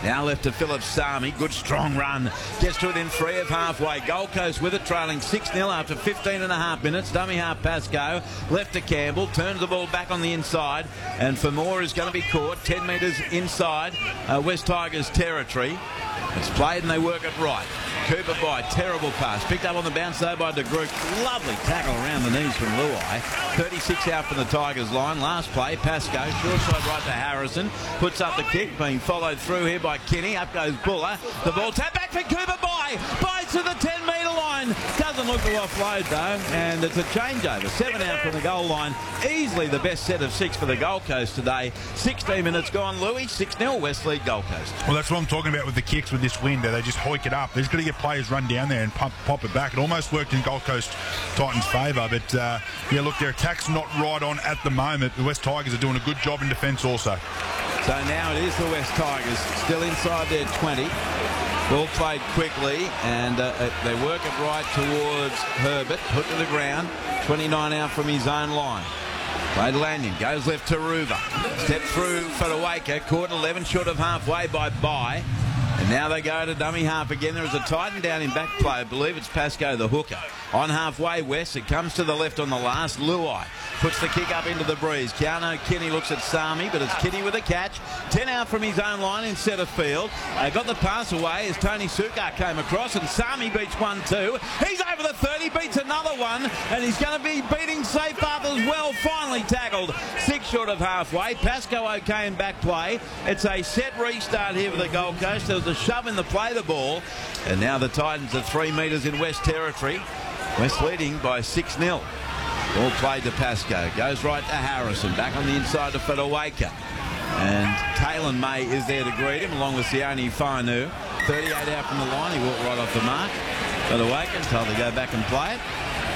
Now left to Philip Sami. Good strong run. Gets to within 3 of halfway. Gold Coast with it, trailing 6-0 after 15.5 minutes. Dummy half Pascoe. Left to Campbell. Turns the ball back on the inside. And Famore is going to be caught 10 metres inside West Tigers territory. It's played and they work it right. Cooper by, terrible pass. Picked up on the bounce though by De Groot. Lovely tackle around the knees from Luai. 36 out from the Tigers line. Last play, Pascoe, short side right to Harrison. Puts up the kick, being followed through here by Kenny. Up goes Buller. The ball tapped back for Cooper by. Bites to the 10-metre line. Doesn't look to offload though. And it's a changeover. 7 out from the goal line. Easily the best set of 6 for the Gold Coast today. 16 minutes gone, Louis. 6-0 West League Gold Coast. Well, that's what I'm talking about with the kicks with this wind. They just hoik it up. They're just going to get players run down there and pop it back. It almost worked in Gold Coast Titans' favour, but yeah, look, their attack's not right on at the moment. The West Tigers are doing a good job in defence also. So now it is the West Tigers still inside their 20. Ball played quickly and they work it right towards Herbert. Put to the ground. 29 out from his own line. Played Lanyon, goes left to Ruva. Step through for Awaka, caught 11 short of halfway by Bye. And now they go to dummy half again. There is a Titan down in back play. I believe it's Pascoe the hooker. On halfway west, it comes to the left on the last. Luai puts the kick up into the breeze. Keanu Kinney looks at Sami, but it's Kinney with a catch. 10 out from his own line in centre field. Got the pass away as Tony Sukkar came across, and Sami beats 1-2. He's over the 30, beats another one, and he's going to be beating safe path as well. Finally tackled 6 short of halfway. Pascoe okay in back play. It's a set restart here for the Gold Coast. There was a shove in the play the ball, and now the Titans are 3 metres in West territory. West leading by 6-0. Ball played to Pascoe. Goes right to Harrison. Back on the inside to Fedawaka. And Taylon May is there to greet him, along with Sione Fainu. 38 out from the line. He walked right off the mark. Fedawaka told to go back and play it.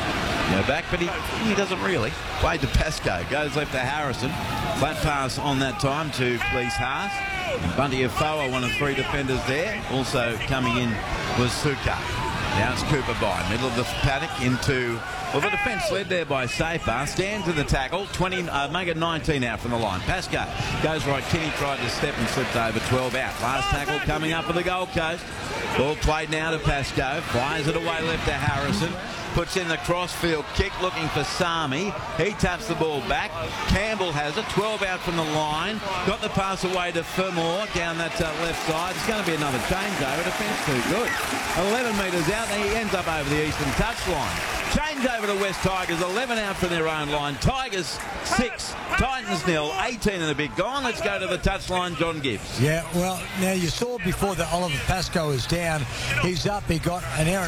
Go back, but he doesn't really. Played to Pascoe. Goes left to Harrison. Flat pass on that time to Cleese Haas. Bunty Afoa, one of 3 defenders there. Also coming in was Sukkar. Now it's Cooper by, middle of the paddock into, well, the defence led there by Safer. Stand to the tackle, make it 19 out from the line. Pascoe goes right, Kenny tried to step and slipped over, 12 out. Last tackle coming up for the Gold Coast. Ball played now to Pascoe, fires it away left to Harrison. Puts in the crossfield kick, looking for Sami. He taps the ball back. Campbell has it, 12 out from the line. Got the pass away to Fermor down that left side. It's going to be another changeover. Defence too good. 11 metres out, he ends up over the eastern touchline. Change over to West Tigers, 11 out from their own line. Tigers 6, Titans 0, 18 and a bit gone. Let's go to the touchline, John Gibbs. Yeah, well, now you saw before that Oliver Pascoe is down. He's up, he got an errant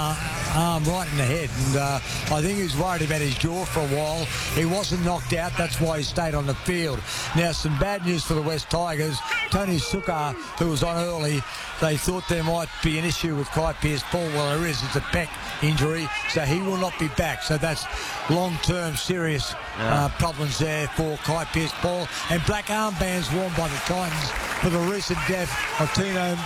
arm right in the head, and I think he was worried about his jaw for a while. He wasn't knocked out, that's why he stayed on the field. Now, some bad news for the West Tigers. Tony Sukkar, who was on early, they thought there might be an issue with Kai Pearce-Paul. Well, there is. It's a pec injury, so he will not be back. So that's long-term serious problems there for Kai Pearce-Paul. And black armbands worn by the Titans for the recent death of Tino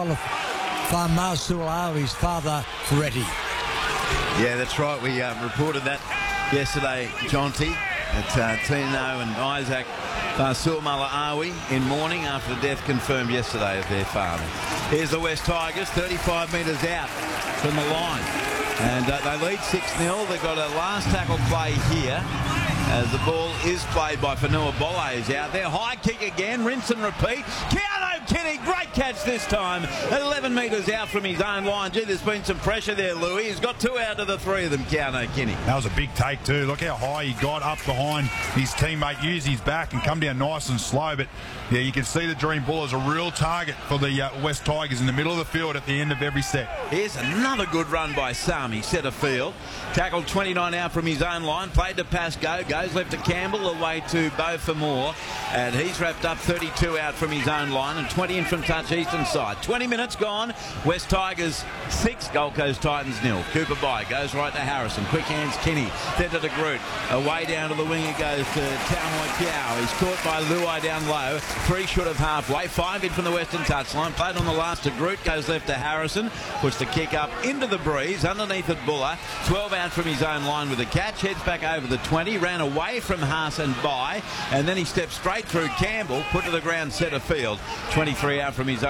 Masuali's father, Ferretti. Yeah, that's right. We reported that yesterday, Jonty, that Tino and Isaac Fasul-Malaawi in mourning after the death confirmed yesterday of their father. Here's the West Tigers, 35 metres out from the line. And they lead 6-0. They've got a last tackle play here as the ball is played by Fanua Bolle is out there. High kick again, rinse and repeat. Keanu Kinney, great catch this time. 11 metres out from his own line. Gee, there's been some pressure there, Louis. He's got 2 out of the 3 of them, Keanu Kinney. That was a big take too. Look how high he got up behind his teammate, used his back and come down nice and slow. But yeah, you can see the Dream Bull as a real target for the West Tigers in the middle of the field at the end of every set. Here's another good run by Sami, centre field. Tackled 29 out from his own line. Played to Pascoe. Goes left to Campbell, away to Beau Fermor. And he's wrapped up 32 out from his own line and 20 in from touch eastern side. 20 minutes gone. West Tigers 6, Gold Coast Titans 0. Cooper by goes right to Harrison. Quick hands Kinney. Then to De Groot. Away down to the wing it goes to Taumoi Piao. He's caught by Luai down low. 3 short of halfway. 5 in from the western touchline. Played on the last to Groot. Goes left to Harrison. Puts the kick up into the breeze. Underneath it Buller. 12 out from his own line with a catch. Heads back over the 20. Ran away from Haas and By. And then he steps straight through Campbell. Put to the ground centre field. 23 out from his own